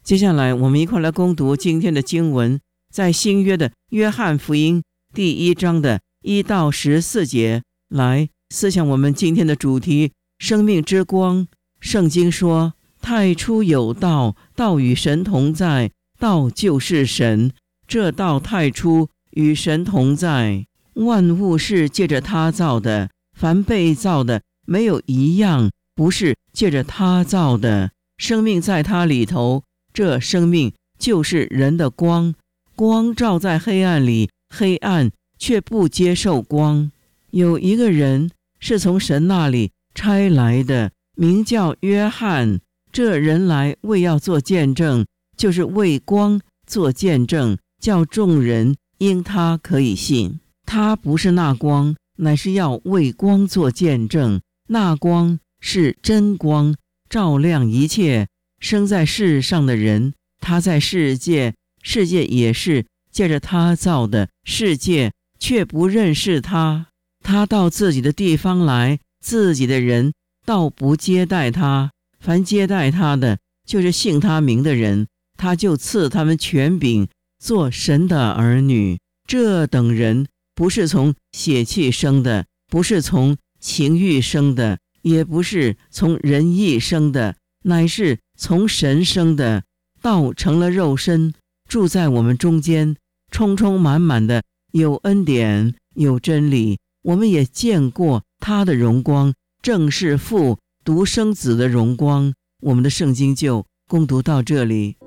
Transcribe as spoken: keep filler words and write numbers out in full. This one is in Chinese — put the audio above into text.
接下来我们一块来攻读今天的经文，在新约的约翰福音第一章的一到十四节，来思想我们今天的主题：生命之光。圣经说，太初有道，道与神同在，道就是神，这道太初与神同在。万物是借着他造的，凡被造的没有一样不是借着他造的。生命在他里头，这生命就是人的光，光照在黑暗里，黑暗却不接受光。有一个人是从神那里差来的，名叫约翰。这人来为要做见证，就是为光做见证，叫众人因他可以信。他不是那光，乃是要为光做见证。那光是真光，照亮一切生在世上的人。他在世界，世界也是借着他造的，世界却不认识他。他到自己的地方来，自己的人倒不接待他。凡接待他的，就是信他名的人，他就赐他们权柄，做神的儿女。这等人不是从血气生的，不是从情欲生的，也不是从人意生的，乃是从神生的。道成了肉身，住在我们中间，充充满满的有恩典有真理。我们也见过他的荣光，正是父独生子的荣光。我们的圣经就攻读到这里。